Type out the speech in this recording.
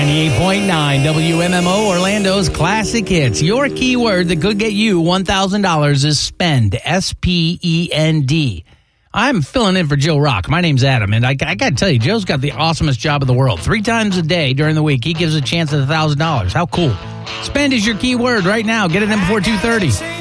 98.9 WMMO Orlando's Classic Hits. Your keyword that could get you $1,000 is spend. S-P-E-N-D. I'm filling in for Joe Rock. My name's Adam, and I got to tell you, Joe's got the awesomest job in the world. 3 times a day during the week, he gives a chance at $1,000. How cool. Spend is your keyword right now. Get it in before 2:30.